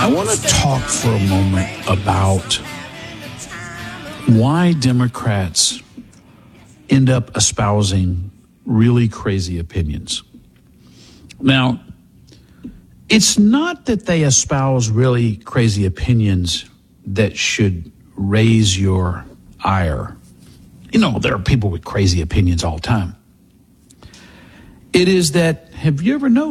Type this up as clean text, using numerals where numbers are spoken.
I want to talk for a moment about why Democrats end up espousing really crazy opinions. Now, it's not that they espouse really crazy opinions that should raise your ire. You know, there are people with crazy opinions all the time. It is that, have you ever noticed